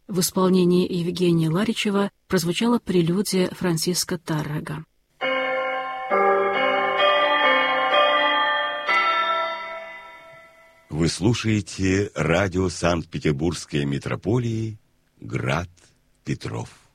В исполнении Евгения Ларичева прозвучала прелюдия Франциско Таррага. Вы слушаете радио Санкт-Петербургской митрополии «Град Петров».